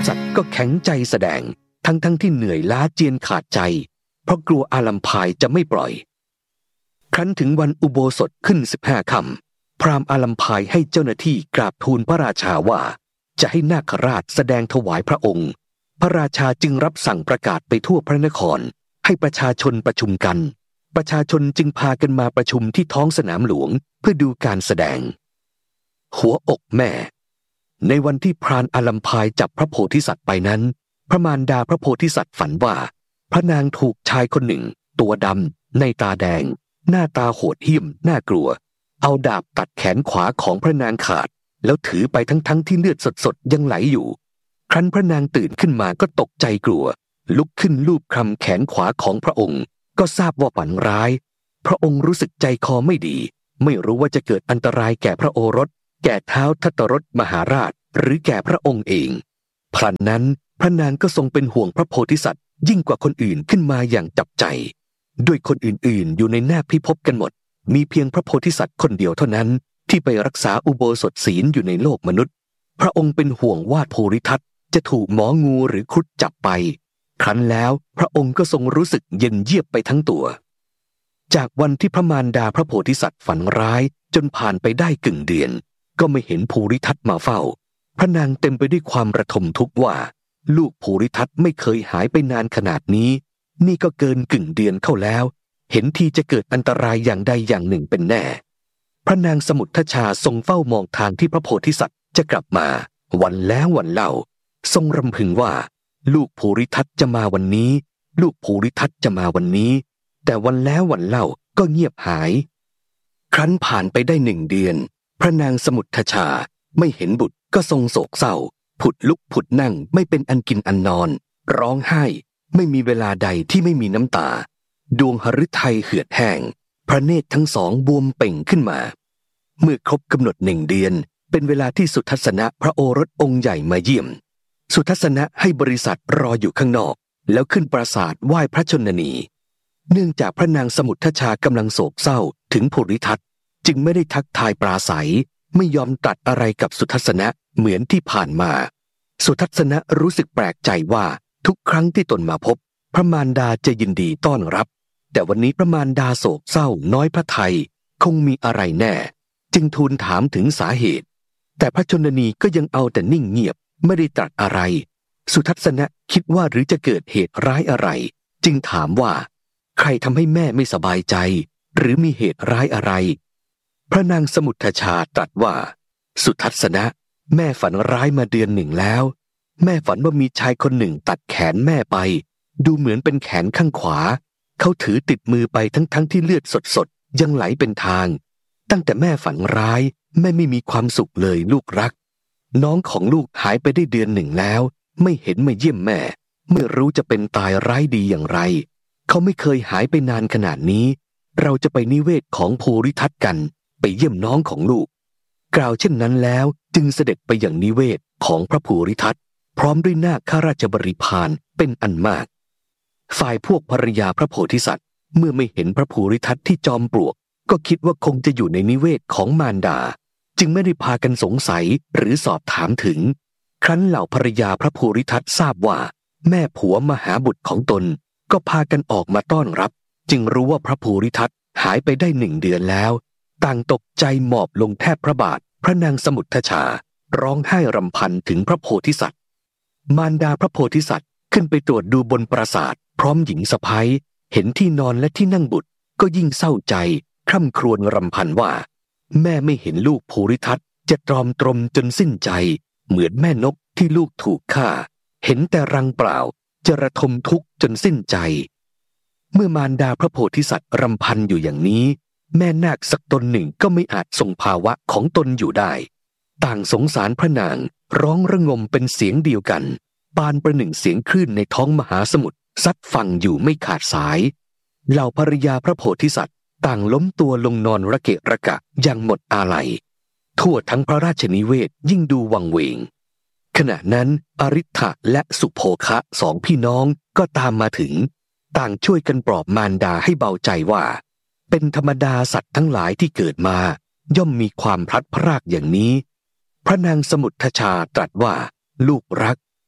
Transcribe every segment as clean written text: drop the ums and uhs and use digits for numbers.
สัตว์ก็แข็งใจแสดงทั้งที่เหนื่อยล้าเจียนขาดใจเพราะกลัวอาลัมพายจะไม่ปล่อยครั้นถึงวันอุโบสถขึ้น15 ค่ำพราหมณ์อาลัมพายให้เจ้าหน้าที่กราบทูลพระราชาว่าจะให้นาคราชแสดงถวายพระองค์พระราชาจึงรับสั่งประกาศไปทั่วพระนครให้ประชาชนประชุมกันประชาชนจึงพากันมาประชุมที่ท้องสนามหลวงเพื่อดูการแสดงหัวอกแม่ในวันที่พรานอาลัมพายจับพระโพธิสัตว์ไปนั้นพระมารดาพระโพธิสัตว์ฝันว่าพระนางถูกชายคนหนึ่งตัวดำในตาแดงหน้าตาโหดเหี้ยมน่ากลัวเอาดาบตัดแขนขวาของพระนางขาดแล้วถือไปทั้งที่เลือดสดยังไหลอยู่ครั้นพระนางตื่นขึ้นมาก็ตกใจกลัวลุกขึ้นลูบคลำแขนขวาของพระองค์ก็ทราบว่าฝันร้ายพระองค์รู้สึกใจคอไม่ดีไม่รู้ว่าจะเกิดอันตรายแก่พระโอรสแก่ท้าวทัตตรสมหาราชหรือแก่พระองค์เองพลันนั้นพระนางก็ทรงเป็นห่วงพระโพธิสัตว์ยิ่งกว่าคนอื่นขึ้นมาอย่างจับใจด้วยคนอื่นๆอยู่ในหน้าพิภพกันหมดมีเพียงพระโพธิสัตว์คนเดียวเท่านั้นที่ไปรักษาอุโบสถศีลอยู่ในโลกมนุษย์พระองค์เป็นห่วงว่าโพธิทัตจะถูกหมองูหรือครุฑจับไปครั้นแล้วพระองค์ก็ทรงรู้สึกเย็นเยียบไปทั้งตัวจากวันที่พระมารดาพระโพธิสัตว์ฝันร้ายจนผ่านไปได้กึ่งเดือนก็ไม่เห็นภูริทัตมาเฝ้าพระนางเต็มไปด้วยความระทมทุกข์ว่าลูกภูริทัตไม่เคยหายไปนานขนาดนี้นี่ก็เกินกึ่งเดือนเข้าแล้วเห็นทีจะเกิดอันตรายอย่างใดอย่างหนึ่งเป็นแน่พระนางสมุททชาทรงเฝ้ามองทางที่พระโพธิสัตว์จะกลับมาวันแล้ววันเล่าทรงรำพึงว่าลูกภูริทัตจะมาวันนี้ลูกภูริทัตจะมาวันนี้แต่วันแล้ววันเล่าก็เงียบหายครั้นผ่านไปได้1 เดือนพระนางสมุททชาไม่เห็นบุตรก็ทรงโศกเศร้าผุดลุกผุดนั่งไม่เป็นอันกินอันนอนร้องไห้ไม่มีเวลาใดที่ไม่มีน้ำตาดวงหฤทัยเหือดแห้งพระเนตรทั้งสองบวมเป่งขึ้นมาเมื่อครบกำหนด1 เดือนเป็นเวลาที่สุทัศนะพระโอรสองค์ใหญ่มาเยี่ยมสุทัศนะให้บริษัทรออยู่ข้างนอกแล้วขึ้นปราสาทไหว้พระชนนีเนื่องจากพระนางสมุททชากำลังโศกเศร้าถึงภูริทัตจึงไม่ได้ทักทายปราศัยไม่ยอมตรัสอะไรกับสุทัศนะเหมือนที่ผ่านมาสุทัศนะรู้สึกแปลกใจว่าทุกครั้งที่ตนมาพบพระมารดาจะยินดีต้อนรับแต่วันนี้พระมารดาโศกเศร้าน้อยพระทัยคงมีอะไรแน่จึงทูลถามถึงสาเหตุแต่พระชนนีก็ยังเอาแต่นิ่งเงียบไม่ได้ตรัสอะไรสุทัศนะคิดว่าหรือจะเกิดเหตุร้ายอะไรจึงถามว่าใครทำให้แม่ไม่สบายใจหรือมีเหตุร้ายอะไรพระนางสมุททชาตรัสว่าสุทัศนะแม่ฝันร้ายมาเดือน1แล้วแม่ฝันว่ามีชายคนหนึ่งตัดแขนแม่ไปดูเหมือนเป็นแขนข้างขวาเขาถือติดมือไปทั้งที่เลือดสดยังไหลเป็นทางตั้งแต่แม่ฝันร้ายแม่ไม่มีความสุขเลยลูกรักน้องของลูกหายไปได้เดือน1แล้วไม่เห็นมาเยี่ยมแม่ไม่รู้จะเป็นตายร้ายดีอย่างไรเขาไม่เคยหายไปนานขนาดนี้เราจะไปนิเวศของภูริทัตกันไปเยี่ยมน้องของลูกกล่าวเช่นนั้นแล้วจึงเสด็จไปอย่างนิเวศของพระภูริทัตพร้อมด้วยนาคข้าราชบริพารเป็นอันมากฝ่ายพวกภรรยาพระโพธิสัตว์เมื่อไม่เห็นพระภูริทัตที่จอมปลวกก็คิดว่าคงจะอยู่ในนิเวศของมารดาจึงไม่ได้พากันสงสัยหรือสอบถามถึงครั้นเหล่าภรรยาพระภูริทัตทราบว่าแม่ผัวมาหาบุตรของตนก็พากันออกมาต้อนรับจึงรู้ว่าพระภูริทัตหายไปได้1 เดือนแล้วต่างตกใจหมอบลงแทบพระบาทพระนางสมุททชาร้องไห้รำพันถึงพระโพธิสัตว์มารดาพระโพธิสัตว์ขึ้นไปตรวจดูบนปราสาทพร้อมหญิงสะใภ้เห็นที่นอนและที่นั่งบุตรก็ยิ่งเศร้าใจคร่ำครวญรำพันว่าแม่ไม่เห็นลูกภูริทัตจะตรอมตรมจนสิ้นใจเหมือนแม่นกที่ลูกถูกฆ่าเห็นแต่รังเปล่าจะระทมทุกข์จนสิ้นใจเมื่อมารดาพระโพธิสัตว์รำพันอยู่อย่างนี้แม่นาคสักตนหนึ่งก็ไม่อาจทรงภาวะของตนอยู่ได้ต่างสงสารพระนางร้องระงมเป็นเสียงเดียวกันปานประหนึ่งเสียงคลื่นในท้องมหาสมุทรซัดฝั่งอยู่ไม่ขาดสายเหล่าภริยาพระโพธิสัตว์ต่างล้มตัวลงนอนระเกะระกะอย่างหมดอาลัยทั่วทั้งพระราชนิเวศยิ่งดูวังเวงขณะนั้นอริ ฐะและสุโภคะ2 พี่น้องก็ตามมาถึงต่างช่วยกันปลอบมารดาให้เบาใจว่าเป็นธรรมดาสัตว์ทั้งหลายที่เกิดมาย่อมมีความพลัดพรากอย่างนี้พระนางสมุททชาตรัสว่าลูกรัก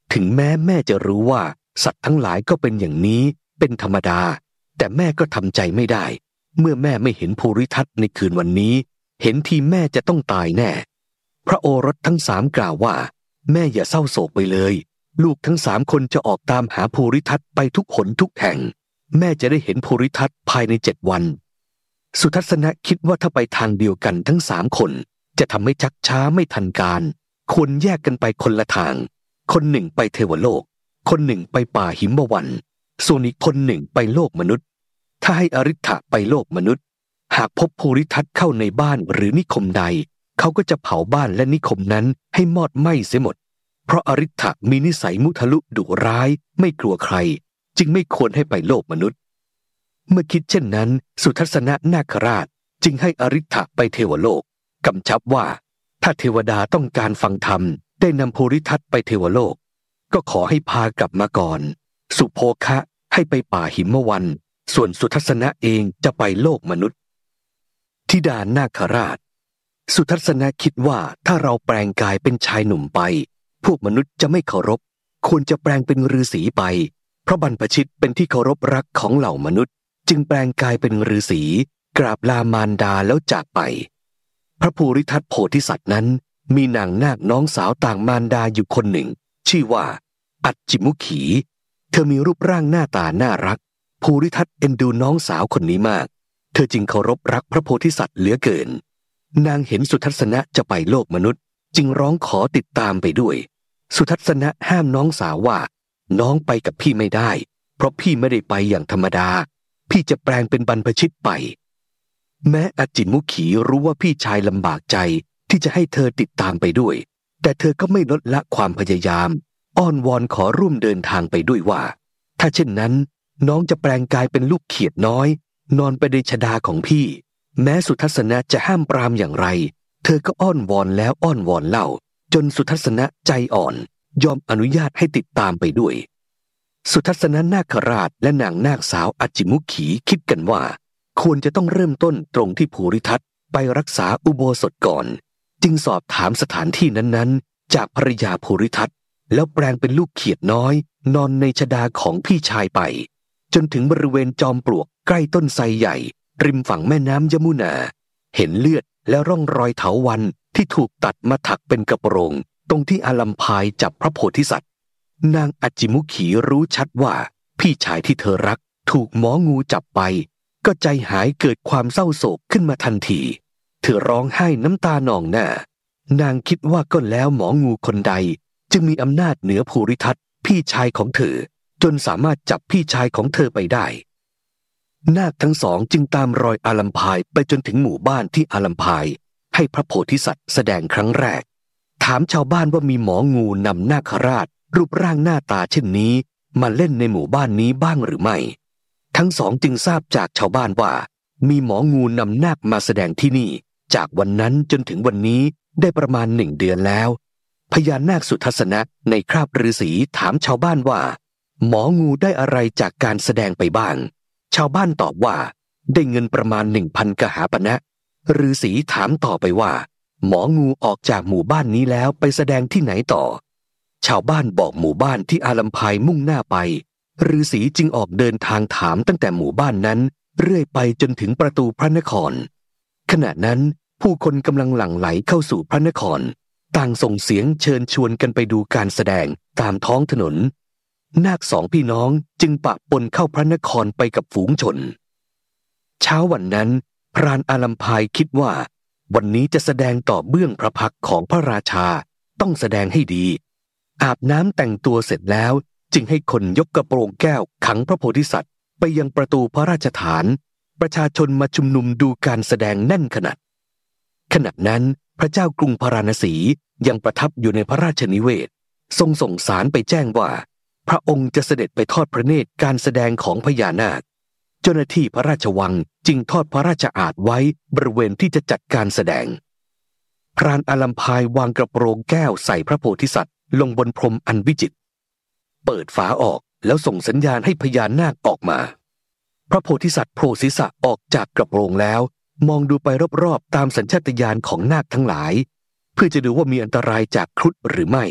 ถึงแม้แม่จะรู้ว่าสัตว์ทั้งหลายก็เป็นอย่างนี้เป็นธรรมดาแต่แม่ก็ทำใจไม่ได้เมื่อแม่ไม่เห็นภูริทัศน์ในคืนวันนี้เห็นทีแม่จะต้องตายแน่พระโอรสทั้ง3กล่าวว่าแม่อย่าเศร้าโศกไปเลยลูกทั้ง3คนจะออกตามหาภูริทัศน์ไปทุกหนทุกแห่งแม่จะได้เห็นภูริทัศน์ภายใน7 วันสุทัศนะคิดว่าถ้าไปทางเดียวกันทั้ง3คนจะทำให้ชักช้าไม่ทันการควรแยกกันไปคนละทางคนหนึ่งไปเทวโลกคนหนึ่งไปป่าหิมวันส่วนอีกคนหนึ่งไปโลกมนุษย์ถ้าให้อริ t ะไปโลกมนุษย์หากพบภูริทัศน์เข้าในบ้านหรือนิคมใดเขาก็จะเผาบ้านและนิคมนั้นให้มอดไหม้เสียหมดเพราะอริ t ะมีนิสัยมุทะลุดุร้ายไม่กลัวใครจึงไม่ควรให้ไปโลกมนุษย์เมื่อคิดเช่นนั้นสุทัศนะนาคราชจึงให้อริ t ะไปเทวโลกกำชับว่าถ้าเทวดาต้องการฟังธรรมได้นำภูริทัศน์ไปเทวโลกก็ขอให้พากลับมาก่อนสุโภคะให้ไปป่าหิมวันส่วนสุทัศนะเองจะไปโลกมนุษย์ธิดานาคราชสุทัศนะคิดว่าถ้าเราแปลงกายเป็นชายหนุ่มไปพวกมนุษย์จะไม่เคารพควรจะแปลงเป็นฤาษีไปเพราะบรรพชิตเป็นที่เคารพรักของเหล่ามนุษย์จึงแปลงกายเป็นฤาษีกราบลามารดาแล้วจากไปพระภูริทัศน์โพธิสัตว์นั้นมีนางนาคน้องสาวต่างมารดาอยู่คนหนึ่งชื่อว่าอัจจิมุขีเธอมีรูปร่างหน้าตาน่ารักภูริทัศน์เอ็นดูน้องสาวคนนี้มากเธอจึงเคารพรักพระโพธิสัตว์เหลือเกินนางเห็นสุทัศนะจะไปโลกมนุษย์จึงร้องขอติดตามไปด้วยสุทัศนะห้ามน้องสาวว่าน้องไปกับพี่ไม่ได้เพราะพี่ไม่ได้ไปอย่างธรรมดาพี่จะแปลงเป็นบรรพชิตไปแม้อัจจิมุขีรู้ว่าพี่ชายลำบากใจที่จะให้เธอติดตามไปด้วยแต่เธอก็ไม่ลดละความพยายามอ้อนวอนขอร่วมเดินทางไปด้วยว่าถ้าเช่นนั้นน้องจะแปลงกายเป็นลูกเขียดน้อยนอนไปในชฎาของพี่แม้สุทัศนะจะห้ามปรามอย่างไรเธอก็อ้อนวอนแล้วอ้อนวอนเล่าจนสุทัศนะใจอ่อนยอมอนุญาตให้ติดตามไปด้วยสุทัศนะนาคราชและนางนาคสาวอัจจิมุขีคิดกันว่าควรจะต้องเริ่มต้นตรงที่ภูริทัศน์ไปรักษาอุโบสถก่อนจึงสอบถามสถานที่นั้นๆจากภรรยาภูริทัศน์แล้วแปลงเป็นลูกเขียดน้อยนอนในชฎาของพี่ชายไปจนถึงบริเวณจอมปลวกใกล้ต้นไทรใหญ่ริมฝั่งแม่น้ำยมุนาเห็นเลือดและร่องรอยเถาวัลย์ที่ถูกตัดมาถักเป็นกระโปรงตรงที่อาลัมพายจับพระโพธิสัตว์นางอัจจิมุขีรู้ชัดว่าพี่ชายที่เธอรักถูกหมองูจับไปก็ใจหายเกิดความเศร้าโศกขึ้นมาทันทีเธอร้องไห้น้ำตานองหน้านางคิดว่าก็แล้วหมองูคนใดจึงมีอำนาจเหนือภูริทัศน์พี่ชายของเธอจนสามารถจับพี่ชายของเธอไปได้นาคทั้งสองจึงตามรอยอาลัมพายไปจนถึงหมู่บ้านที่อาลัมพายให้พระโพธิสัตว์แสดงครั้งแรกถามชาวบ้านว่ามีหมองูนำนาคราชรูปร่างหน้าตาเช่นนี้มาเล่นในหมู่บ้านนี้บ้างหรือไม่ทั้งสองจึงทราบจากชาวบ้านว่ามีหมองูนำนาคมาแสดงที่นี่จากวันนั้นจนถึงวันนี้ได้ประมาณ1 เดือนแล้วพญานาคสุทัศนะในคราบฤาษีถามชาวบ้านว่าหมองูได้อะไรจากการแสดงไปบ้างชาวบ้านตอบว่าได้เงินประมาณ 1,000 กหาปณะฤาษีถามต่อไปว่าหมองูออกจากหมู่บ้านนี้แล้วไปแสดงที่ไหนต่อชาวบ้านบอกหมู่บ้านที่อาลัมพายมุ่งหน้าไปฤาษีจึงออกเดินทางถามตั้งแต่หมู่บ้านนั้นเรื่อยไปจนถึงประตูพระนครขณะนั้นผู้คนกำลังหลั่งไหลเข้าสู่พระนครต่างส่งเสียงเชิญชวนกันไปดูการแสดงตามท้องถนนนาค2 พี่น้องจึงปะปนเข้าพระนครไปกับฝูงชนเช้าวันนั้นพรานอาลัมพายคิดว่าวันนี้จะแสดงต่อเบื้องพระพักตร์ของพระราชาต้องแสดงให้ดีอาบน้ำแต่งตัวเสร็จแล้วจึงให้คนยกกระโปรงแก้วขังพระโพธิสัตว์ไปยังประตูพระราชฐานประชาชนมาชุมนุมดูการแสดงแน่นขนาดขณะนั้นพระเจ้ากรุงพาราณสียังประทับอยู่ในพระราชนิเวศทรงส่งสารไปแจ้งว่าพระองค์จะเสด็จไปทอดพระเนตรการแสดงของพญานาคเจ้าหน้าที่พระราชวังจึงทอดพระราชอาสน์ไว้บริเวณที่จะจัดการแสดงพรานอาลัมพายวางกระโปรงแก้วใส่พระโพธิสัตว์ลงบนพรมอันวิจิตรเปิดฝาออกแล้วส่งสัญญาณให้พญานาคออกมาพระโพธิสัตว์โผล่ศีรษะออกจากกระโปรงแล้วมองดูไปรอบๆตามสัญชาตญาณของนาคทั้งหลายเพื่อจะดูว่ามีอันตรายจากครุฑหรือไม่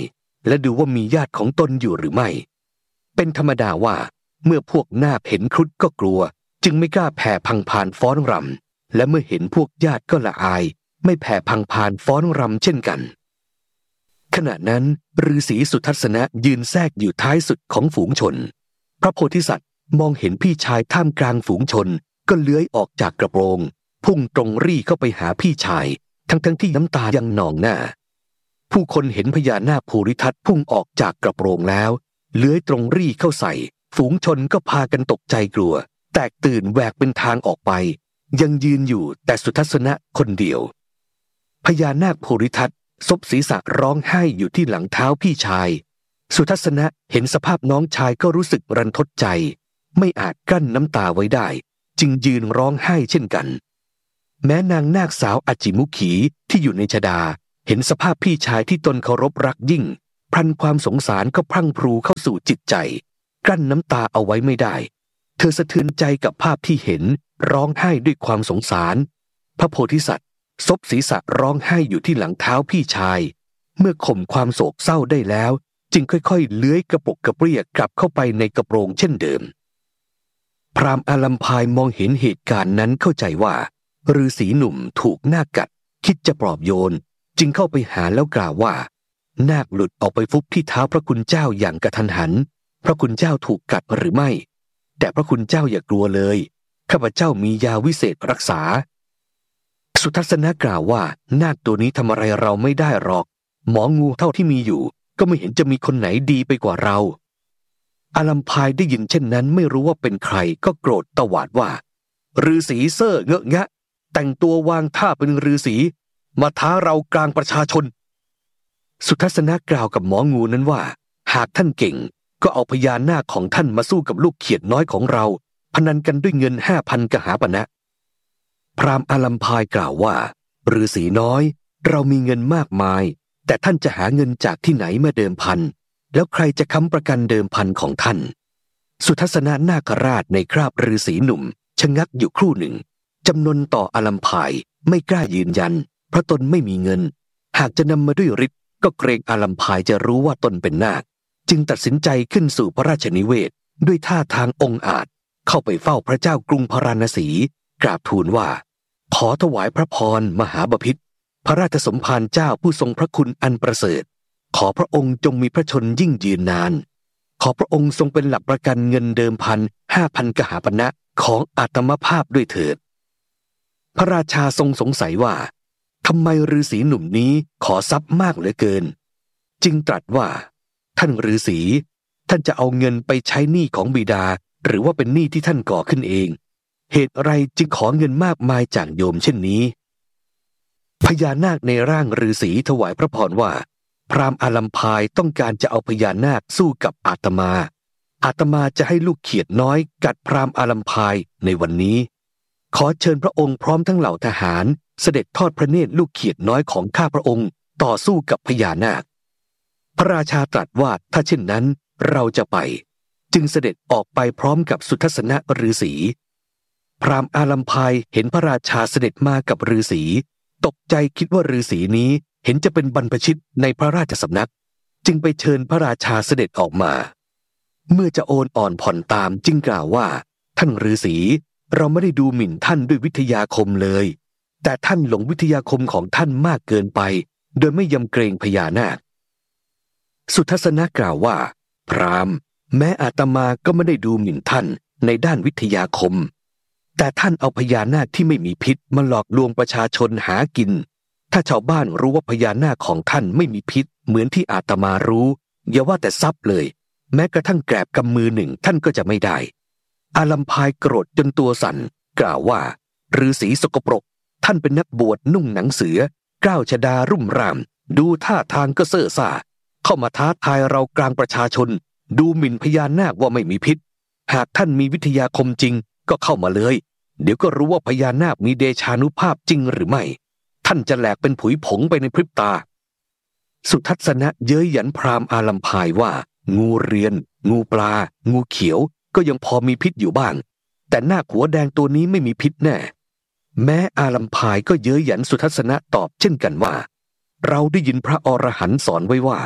และดูว่ามีญาติของตนอยู่หรือไม่เป็นธรรมดาว่าเมื่อพวกนาคเห็นครุฑก็กลัวจึงไม่กล้าแผ่พังพานฟ้อนรำและเมื่อเห็นพวกญาติก็ละอายไม่แผ่พังพานฟ้อนรำเช่นกันขณะนั้นฤาษีสุทัศนะยืนแทรกอยู่ท้ายสุดของฝูงชนพระโพธิสัตว์มองเห็นพี่ชายท่ามกลางฝูงชนก็เลื้อยออกจากกระโปรงพุ่งตรงรี่เข้าไปหาพี่ชายทั้งที่น้ำตายังนองหน้าผู้คนเห็นพญานาคภูริทัตพุ่งออกจากกระโปรงแล้วเลื้อยตรงรี่เข้าใส่ฝูงชนก็พากันตกใจกลัวแตกตื่นแหวกเป็นทางออกไปยังยืนอยู่แต่สุทัศนะคนเดียวพญานาคภูริทัตซบศีรษะร้องไห้อยู่ที่หลังเท้าพี่ชายสุทัศนะเห็นสภาพน้องชายก็รู้สึกรันทดใจไม่อาจกั้นน้ำตาไว้ได้จึงยืนร้องไห้เช่นกันแม้นางนาคสาวอจิมุขีที่อยู่ในชฎาเห็นสภาพพี่ชายที่ตนเคารพรักยิ่งพลันความสงสารก็พรั่งพรูเข้าสู่จิตใจกลั้นน้ำตาเอาไว้ไม่ได้เธอสะเทือนใจกับภาพที่เห็นร้องไห้ด้วยความสงสารพระโพธิสัตว์ซบศีรษะร้องไห้อยู่ที่หลังเท้าพี่ชายเมื่อข่มความโศกเศร้าได้แล้วจึงค่อยๆเลื้อยกระปรกกระเปรี้ยกลับเข้าไปในกระโปรงเช่นเดิมพราหมณ์อาลัมพายมองเห็นเหตุการณ์นั้นเข้าใจว่าฤาษีหนุ่มถูกนาคกัดคิดจะปลอบโยนจึงเข้าไปหาแล้วกล่าวว่านาคหลุดออกไปฟุบที่เท้าพระคุณเจ้าอย่างกระทันหันพระคุณเจ้าถูกกัดหรือไม่แต่พระคุณเจ้าอย่ากลัวเลยข้าพเจ้ามียาวิเศษรักษาสุทัศนะกล่าวว่านาคตัวนี้ทำอะไรเราไม่ได้หรอกหมองูเท่าที่มีอยู่ก็ไม่เห็นจะมีคนไหนดีไปกว่าเราอาลัมพายได้ยินเช่นนั้นไม่รู้ว่าเป็นใครก็โกรธตวาดว่าฤาษีเซ่อเงอะงะแต่งตัววางท่าเป็นฤาษีมาท้าเรากลางประชาชนสุทัศนะกล่าวกับหมองูนั้นว่าหากท่านเก่งก็เอาพญานาคของท่านมาสู้กับลูกเขียดน้อยของเราพนันกันด้วยเงิน5,000 กหาปณะพราหมณ์อาลัมพายกล่าวว่าฤาษีน้อยเรามีเงินมากมายแต่ท่านจะหาเงินจากที่ไหนมาเดิมพันแล้วใครจะค้ำประกันเดิมพันของท่านสุทัศนะนาคราชในคราบฤาษีหนุ่มชะงักอยู่ครู่หนึ่งจำนนต่ออาลัมพายไม่กล้ายืนยันเพราะตนไม่มีเงินหากจะนำมาด้วยฤทธิ์ก็เกรงอาลัมพายจะรู้ว่าตนเป็นนาคจึงตัดสินใจขึ้นสู่พระราชนิเวศด้วยท่าทางองอาจเข้าไปเฝ้าพระเจ้ากรุงพาราณสีกราบทูลว่าขอถวายพระพรมหาบพิตรพระราชสมภารเจ้าผู้ทรงพระคุณอันประเสริฐขอพระองค์จงมีพระชนยิ่งยืนนานขอพระองค์ทรงเป็นหลักประกันเงินเดิมพัน5,000 กหาปณะของอาตมภาพด้วยเถิดพระราชาทรงสงสัยว่าทำไมฤาษีหนุ่มนี้ขอทรัพย์มากเหลือเกินจึงตรัสว่าท่านฤาษีท่านจะเอาเงินไปใช้หนี้ของบิดาหรือว่าเป็นหนี้ที่ท่านก่อขึ้นเองเหตุไรจึงขอเงินมากมายจากโยมเช่นนี้พญานาคในร่างฤาษีถวายพระพรว่าพราหมณ์อาลัมพายต้องการจะเอาพญานาคสู้กับอาตมาจะให้ลูกเขียดน้อยกัดพราหมณ์อาลัมพายในวันนี้ขอเชิญพระองค์พร้อมทั้งเหล่าทหารเสด็จทอดพระเนตรลูกเขียดน้อยของข้าพระองค์ต่อสู้กับพญานาคพระราชาตรัสว่าถ้าเช่นนั้นเราจะไปจึงเสด็จออกไปพร้อมกับสุทัศนะฤาษีพราหมณ์อาลัมพายเห็นพระราชาเสด็จมากับฤาษีตกใจคิดว่าฤาษีนี้เห็นจะเป็นบรรพชิตในพระราชสำนักจึงไปเชิญพระราชาเสด็จออกมาเมื่อจะโอนอ่อนผ่อนตามจึงกล่าวว่าท่านฤาษีเราไม่ได้ดูหมิ่นท่านด้วยวิทยาคมเลยแต่ท่านหลงวิทยาคมของท่านมากเกินไปโดยไม่ยำเกรงพญานาคสุทัศนะกล่าวว่าพราหมณ์แม้อาตมาก็ไม่ได้ดูหมิ่นท่านในด้านวิทยาคมแต่ท่านเอาพญานาคที่ไม่มีพิษมาหลอกลวงประชาชนหากินถ้าชาวบ้านรู้ว่าพญานาคของท่านไม่มีพิษเหมือนที่อาตมารู้อย่าว่าแต่ทรัพย์เลยแม้กระทั่งแกลบกำมือหนึ่งท่านก็จะไม่ได้อาลัมพายโกรธจนตัวสั่นกล่าวว่าฤาษีสกปรกท่านเป็นนักบวชนุ่งหนังเสือก้าวชฎารุ่มร่ามดูท่าทางก็เซ่อซ่าเข้ามาท้าทายเรากลางประชาชนดูหมิ่นพญานาคว่าไม่มีพิษหากท่านมีวิทยาคมจริงก็เข้ามาเลยเดี๋ยวก็รู้ว่าพญานาคมีเดชานุภาพจริงหรือไม่ท่านจะแหลกเป็นผุยผงไปในพริบตาสุทัศนะเย้ยหยันพราหมณ์อาลัมพายว่างูเรียนงูปลางูเขียวก็ยังพอมีพิษอยู่บ้างแต่นาคหัวแดงตัวนี้ไม่มีพิษแน่แม้อาลัมพายก็เย้ยหยันสุทัศนะตอบเช่นกันว่าเราได้ยินพระอรหันต์สอนไว้ว่า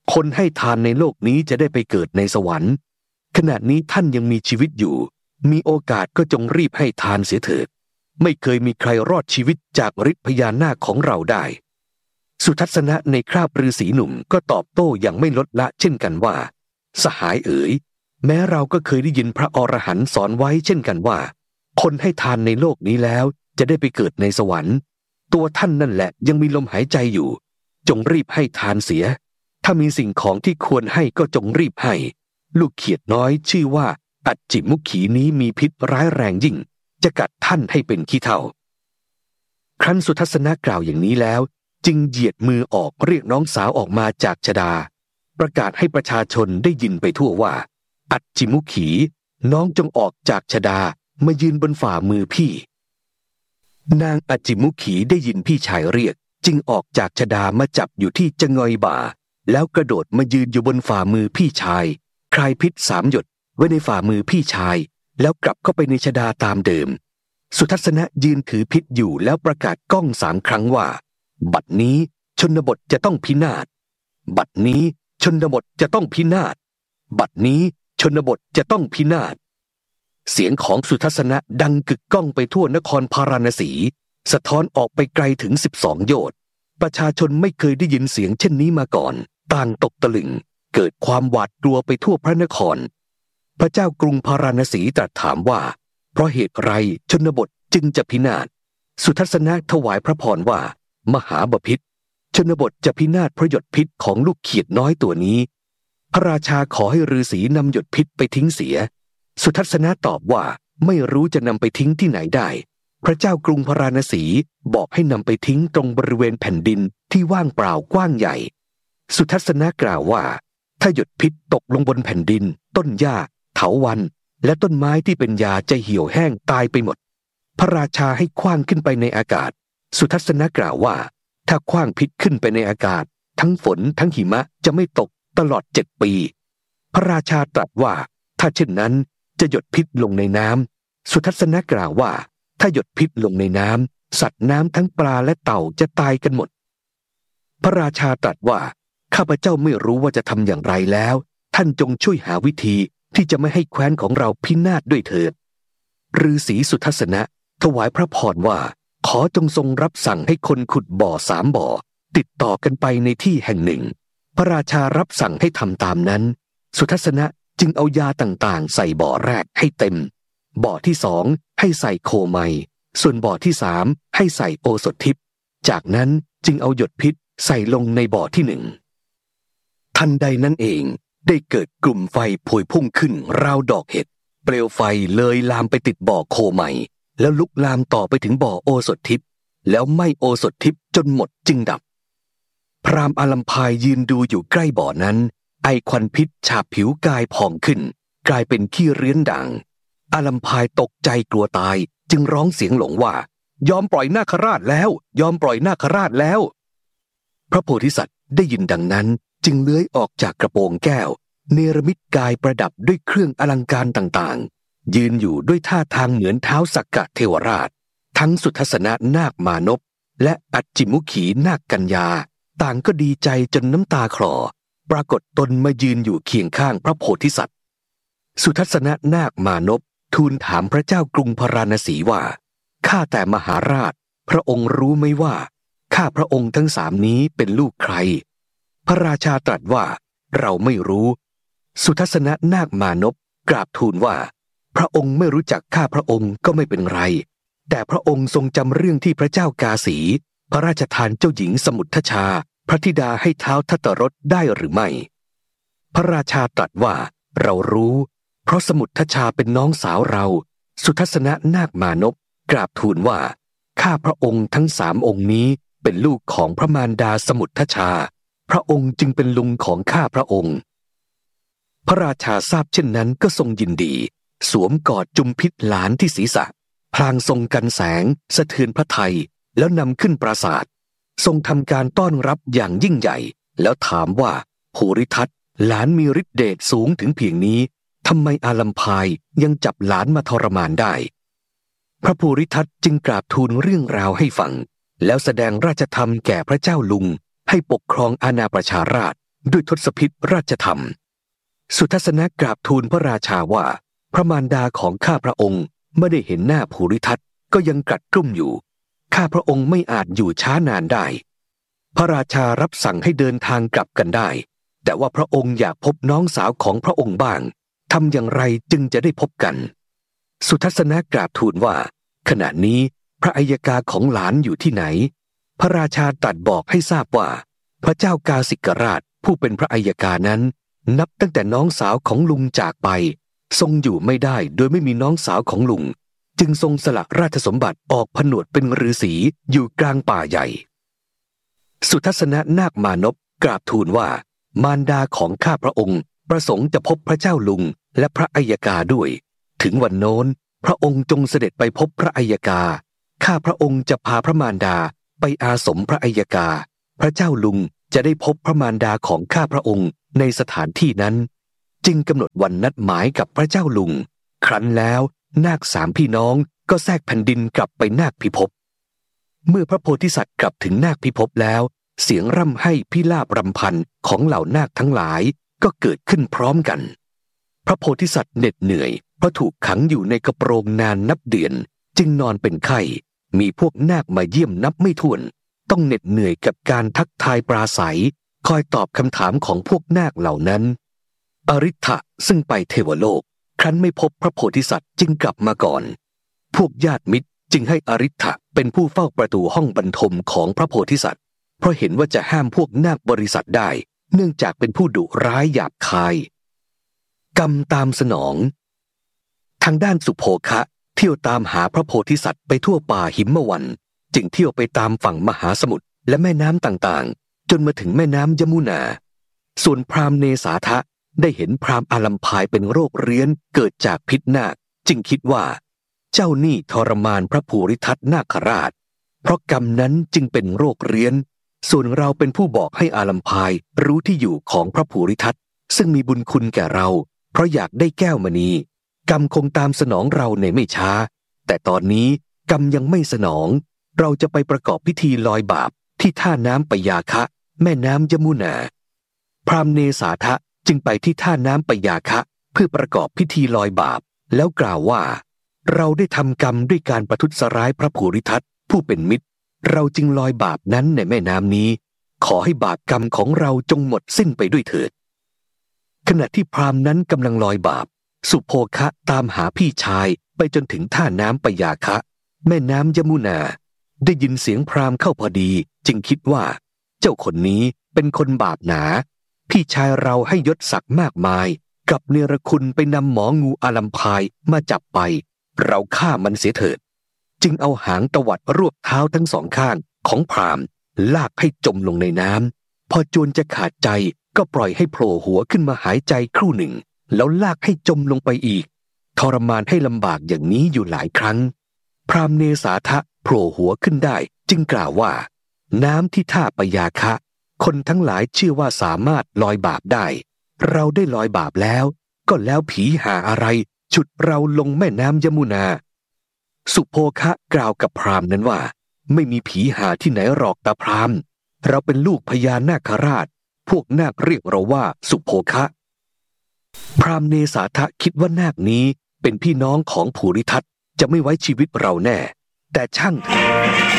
คนให้ทานในโลกนี้จะได้ไปเกิดในสวรรค์ขณะนี้ท่านยังมีชีวิตอยู่มีโอกาสก็จงรีบให้ทานเสียเถิดไม่เคยมีใครรอดชีวิตจากฤทธิ์พญานาคของเราได้สุทัศนะในคราบฤาษีหนุ่มก็ตอบโต้อย่างไม่ลดละเช่นกันว่าสหายเอ๋ยแม้เราก็เคยได้ยินพระอรหันต์สอนไว้เช่นกันว่าคนให้ทานในโลกนี้แล้วจะได้ไปเกิดในสวรรค์ตัวท่านนั่นแหละยังมีลมหายใจอยู่จงรีบให้ทานเสียถ้ามีสิ่งของที่ควรให้ก็จงรีบให้ลูกเขียดน้อยชื่อว่าอัจจิมุขีนี้มีพิษร้ายแรงยิ่งจะกัดท่านให้เป็นขี้เถ้าครั้นสุทัศนะกล่าวอย่างนี้แล้วจึงเหยียดมือออกเรียกน้องสาวออกมาจากชฎาประกาศให้ประชาชนได้ยินไปทั่วว่าอัจจิมุขีน้องจงออกจากชฎามายืนบนฝ่ามือพี่นางอัจจิมุขีได้ยินพี่ชายเรียกจึงออกจากชฎามาจับอยู่ที่จะงอยบ่าแล้วกระโดดมายืนอยู่บนฝ่ามือพี่ชายคลายพิษ3 หยดไว้ในฝ่ามือพี่ชายแล้วกลับเข้าไปในชฎาตามเดิมสุทัศนะยืนถือพิษอยู่แล้วประกาศก้อง3 ครั้งว่าบัดนี้ชนบทจะต้องพินาศบัดนี้ชนบทจะต้องพินาศบัดนี้ชนบทจะต้องพินาศเสียงของสุทัศนะดังกึกก้องไปทั่วนครพาราณสีสะท้อนออกไปไกลถึง12 โยชน์ประชาชนไม่เคยได้ยินเสียงเช่นนี้มาก่อนต่างตกตะลึงเกิดความหวาดกลัวไปทั่วพระนครพระเจ้ากรุงพาราณสีตรัสถามว่าเพราะเหตุไรชนบทจึงจะพินาศสุทัศนะถวายพระพรว่ามหาบพิตรชนบทจะพินาศเพราะหยดพิษของลูกเขียดน้อยตัวนี้พระราชาขอให้ฤาษีนำหยดพิษไปทิ้งเสียสุทัศนะตอบว่าไม่รู้จะนำไปทิ้งที่ไหนได้พระเจ้ากรุงพาราณสีบอกให้นำไปทิ้งตรงบริเวณแผ่นดินที่ว่างเปล่ากว้างใหญ่สุทัศนะกล่าวว่าถ้าหยดพิษตกลงบนแผ่นดินต้นหญ้าเถาวัลย์และต้นไม้ที่เป็นยาจะเหี่ยวแห้งตายไปหมดพระราชาให้ขว้างขึ้นไปในอากาศสุทัศนะกล่าวว่าถ้าขว้างพิษขึ้นไปในอากาศทั้งฝนทั้งหิมะจะไม่ตกตลอด7 ปีพระราชาตรัสว่าถ้าเช่นนั้นจะหยดพิษลงในน้ำสุทัศนะกล่าวว่าถ้าหยดพิษลงในน้ำสัตว์น้ำทั้งปลาและเต่าจะตายกันหมดพระราชาตรัสว่าข้าพเจ้าไม่รู้ว่าจะทำอย่างไรแล้วท่านจงช่วยหาวิธีที่จะไม่ให้แคว้นของเราพินาศด้วยเถิดฤาษีสุทัศนะถวายพระพรว่าขอจงทรงรับสั่งให้คนขุดบ่อ3 บ่อติดต่อกันไปในที่แห่งหนึ่งพระราชารับสั่งให้ทำตามนั้นสุทัศนะจึงเอายาต่างๆใส่บ่อแรกให้เต็มบ่อที่2ให้ใส่โคไมส่วนบ่อที่3ให้ใส่โอสถทิพย์จากนั้นจึงเอาหยดพิษใส่ลงในบ่อที่1ทันใดนั้นเองได้เกิดกลุ่มไฟพวยพุ่งขึ้นราวดอกเห็ดเปลวไฟเลยลามไปติดบ่อโคไมแล้วลุกลามต่อไปถึงบ่อโอสถทิพย์แล้วไหม้โอสถทิพย์จนหมดจึงดับพราหมณ์อาลัมพายยืนดูอยู่ใกล้บ่อนั้นไอควันพิษฉาบผิวกายผ่องขึ้นกลายเป็นขี้เรี้ยนด่างอาลัมพายตกใจกลัวตายจึงร้องเสียงหลงว่ายอมปล่อยนาคราชแล้วยอมปล่อยนาคราชแล้วพระโพธิสัตว์ได้ยินดังนั้นจึงเลื้อยออกจากกระโปรงแก้วเนรมิตกายประดับด้วยเครื่องอลังการต่างๆยืนอยู่ด้วยท่าทางเหมือนเท้าสักกะเทวราชทั้งสุทัศนะนาคมานพและอัจจิมุขีนาคกัญญาต่างก็ดีใจจนน้ำตาคลอปรากฏตนมายืนอยู่เคียงข้างพระโพธิสัตว์สุทัศนะนาคมานพทูลถามพระเจ้ากรุงพาราณสีว่าข้าแต่มหาราชพระองค์รู้ไหมว่าข้าพระองค์ทั้ง3นี้เป็นลูกใครพระราชาตรัสว่าเราไม่รู้สุทัศนะนาคมานพกราบทูลว่าพระองค์ไม่รู้จักข้าพระองค์ก็ไม่เป็นไรแต่พระองค์ทรงจำเรื่องที่พระเจ้ากาสีพระราชทานเจ้าหญิงสมุทชาพระธิดาให้เท้าทัตตรสได้หรือไม่พระราชาตรัสว่าเรารู้เพราะสมุทชาเป็นน้องสาวเราสุทัศนะนาคมานพกราบทูลว่าข้าพระองค์ทั้ง3 องค์นี้เป็นลูกของพระมารดาสมุทชาพระองค์จึงเป็นลุงของข้าพระองค์พระราชาทราบเช่นนั้นก็ทรงยินดีสวมกอดจุมพิษหลานที่ศีรษะพลางทรงกันแสงสะเทือนพระทัยแล้วนำขึ้นปราสาททรงทำการต้อนรับอย่างยิ่งใหญ่แล้วถามว่าภูริทัตหลานมีฤทธิเดชสูงถึงเพียงนี้ทำไมอาลัมพายยังจับหลานมาทรมานได้พระภูริทัตจึงกราบทูลเรื่องราวให้ฟังแล้วแสดงราชธรรมแก่พระเจ้าลุงให้ปกครองอาณาประชาราษฎร์ด้วยทศพิธราชธรรมสุทัศนะกราบทูลพระราชาว่าพระมารดาของข้าพระองค์ไม่ได้เห็นหน้าภูริทัตก็ยังกลัดกลุ้มอยู่ข้าพระองค์ไม่อาจอยู่ช้านานได้พระราชารับสั่งให้เดินทางกลับกันได้แต่ว่าพระองค์อยากพบน้องสาวของพระองค์บ้างทำอย่างไรจึงจะได้พบกันสุทัศนะกราบทูลว่าขณะนี้พระอัยการของหลานอยู่ที่ไหนพระราชาตรัสบอกให้ทราบว่าพระเจ้ากาสิกราชผู้เป็นพระอัยการนั้นนับตั้งแต่น้องสาวของลุงจากไปทรงอยู่ไม่ได้โดยไม่มีน้องสาวของลุงจึงทรงสละราชสมบัติออกผนวดเป็นฤาษีอยู่กลางป่าใหญ่สุทัศนะนาคมานพกราบทูลว่ามารดาของข้าพระองค์ประสงค์จะพบพระเจ้าลุงและพระอัยการด้วยถึงวันโน้นพระองค์จงเสด็จไปพบพระอัยการข้าพระองค์จะพาพระมารดาไปอาสมพระอัยการพระเจ้าลุงจะได้พบพระมารดาของข้าพระองค์ในสถานที่นั้นจึงกำหนดวันนัดหมายกับพระเจ้าลุงครั้นแล้วนาคสามพี่น้องก็แทรกแผ่นดินกลับไปนาคพิภพเมื่อพระโพธิสัตว์กลับถึงนาคพิภพแล้วเสียงร่ำไห้พิราบรำพันของเหล่านาคทั้งหลายก็เกิดขึ้นพร้อมกันพระโพธิสัตว์เหน็ดเหนื่อยเพราะถูกขังอยู่ในกระโปรงนานนับเดือนจึงนอนเป็นไข้มีพวกนาคมาเยี่ยมนับไม่ถ้วนต้องเหน็ดเหนื่อยกับการทักทายปราศัยคอยตอบคำถามของพวกนาคเหล่านั้นอริ ทะซึ่งไปเทวโลกครั้นไม่พบพระโพธิสัตว์จึงกลับมาก่อนพวกญาติมิตรจึงให้อริ ทะเป็นผู้เฝ้าประตูห้องบรรทมของพระโพธิสัตว์เพราะเห็นว่าจะห้ามพวกนาคบริษัทได้เนื่องจากเป็นผู้ดุร้ายหยาบคายกรรมตามสนองทางด้านสุโภคะเที่ยวตามหาพระโพธิสัตว์ไปทั่วป่าหิมวันจึงเที่ยวไปตามฝั่งมหาสมุทรและแม่น้ำต่างๆจนมาถึงแม่น้ำยมุนาส่วนพราหมณ์เนสาทะได้เห็นพราหมณ์อาลัมพายเป็นโรคเรื้อนเกิดจากพิษนาคจึงคิดว่าเจ้านี่ทรมานพระภูริทัตนาคราชเพราะกรรมนั้นจึงเป็นโรคเรื้อนส่วนเราเป็นผู้บอกให้อาลัมพายรู้ที่อยู่ของพระภูริทัตซึ่งมีบุญคุณแก่เราเพราะอยากได้แก้วมณีกรรมคงตามสนองเราในไม่ช้าแต่ตอนนี้กรรมยังไม่สนองเราจะไปประกอบพิธีลอยบาปที่ท่าน้ำปยาคะแม่น้ำยมุนาพราหมณ์เนสาทะจึงไปที่ท่าน้ำปยาคะเพื่อประกอบพิธีลอยบาปแล้วกล่าวว่าเราได้ทำกรรมด้วยการประทุษร้ายพระภูริทัตผู้เป็นมิตรเราจึงลอยบาปนั้นในแม่น้ำนี้ขอให้บาปกรรมของเราจงหมดสิ้นไปด้วยเถิดขณะที่พราหมณ์นั้นกำลังลอยบาปสุโภคะตามหาพี่ชายไปจนถึงท่าน้ำปยาคะแม่น้ำยมุนาได้ยินเสียงพราหมณ์เข้าพอดีจึงคิดว่าเจ้าคนนี้เป็นคนบาปหนาพี่ชายเราให้ยศศักดิ์มากมายกับเนรคุณไปนำหมองูอาลัมพายมาจับไปเราฆ่ามันเสียเถิดจึงเอาหางตวัดรวบเท้าทั้งสองข้างของพราหมณ์ลากให้จมลงในน้ำพอจวนจะขาดใจก็ปล่อยให้โผล่หัวขึ้นมาหายใจครู่หนึ่งแล้วลากให้จมลงไปอีกทรมานให้ลำบากอย่างนี้อยู่หลายครั้งพราหมณ์เนสาทะโผล่หัวขึ้นได้จึงกล่าวว่าน้ำที่ท่าปยาคะคนทั้งหลายเชื่อว่าสามารถลอยบาปได้เราได้ลอยบาปแล้วก็แล้วผีหาอะไรฉุดเราลงแม่น้ำยมุนาสุโภคะกล่าวกับพราหมณ์นั้นว่าไม่มีผีหาที่ไหนหรอกตาพราหมณ์เราเป็นลูกพญานาคราชพวกนาคเรียกเราว่าสุโภคะพราหมณ์เนสาทะคิดว่านาคนี้เป็นพี่น้องของภูริทัตจะไม่ไว้ชีวิตเราแน่แต่ช่างเถอะ